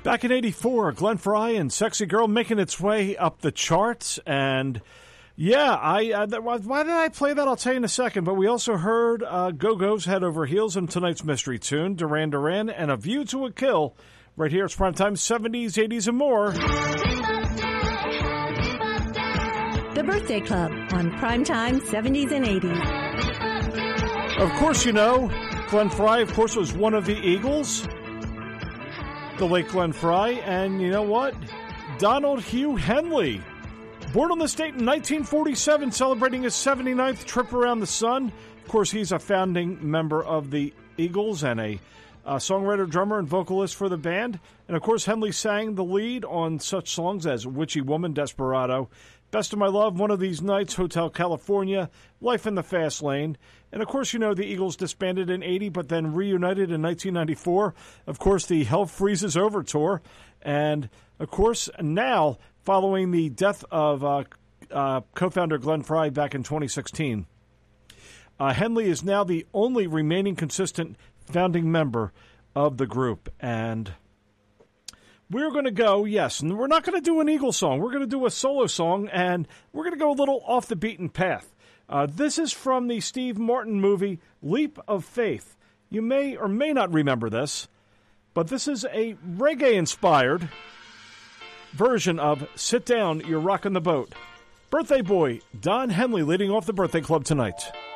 Back in '84, Glenn Frey and "Sexy Girl" making its way up the charts, and yeah, why did I play that? I'll tell you in a second. But we also heard Go-Go's "Head Over Heels" in tonight's mystery tune, Duran Duran, and "A View to a Kill." Right here, it's Primetime 70s, 80s, and more. The Birthday Club on Primetime 70s and 80s. Of course, you know, Glenn Frey, of course, was one of the Eagles. The late Glenn Frey, and you know what? Donald Hugh Henley, born on this date in 1947, celebrating his 79th trip around the sun. Of course, he's a founding member of the Eagles and a songwriter, drummer, and vocalist for the band. And of course, Henley sang the lead on such songs as "Witchy Woman," "Desperado," "Best of My Love," "One of These Nights," "Hotel California," "Life in the Fast Lane." And of course, you know, the Eagles disbanded in '80, but then reunited in 1994. Of course, the Hell Freezes Over tour. And of course, now, following the death of co-founder Glenn Frey back in 2016, Henley is now the only remaining consistent founding member of the group. And we're going to go, yes, and we're not going to do an Eagle song. We're going to do a solo song, and we're going to go a little off the beaten path. This is from the Steve Martin movie, Leap of Faith. You may or may not remember this, but this is a reggae-inspired version of "Sit Down, You're Rockin' the Boat." Birthday boy Don Henley leading off the Birthday Club tonight.